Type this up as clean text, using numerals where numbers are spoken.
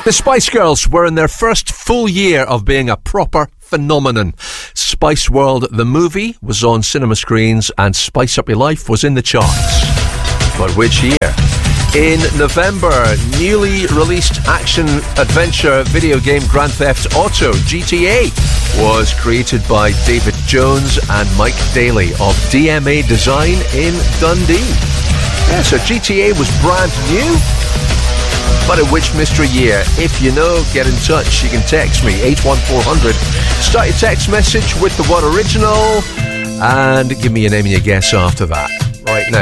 The Spice Girls were in their first full year of being a proper phenomenon. Spice World, the movie, was on cinema screens and Spice Up Your Life was in the charts. But which year? In November, newly released action-adventure video game Grand Theft Auto GTA was created by David Jones and Mike Daly of DMA Design in Dundee. Yeah, so GTA was brand new. But in which mystery year? If you know, get in touch. You can text me, 81400. Start your text message with the word original and give me your name and your guess after that. Right now.